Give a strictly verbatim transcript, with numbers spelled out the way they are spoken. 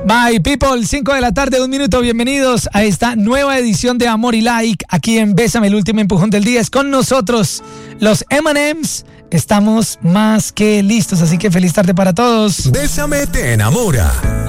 Bye people, cinco de la tarde, un minuto, bienvenidos a esta nueva edición de Amor y Like, aquí en Bésame, el último empujón del día. Es con nosotros los eme and eme's, estamos más que listos, así que feliz tarde para todos. Bésame te enamora.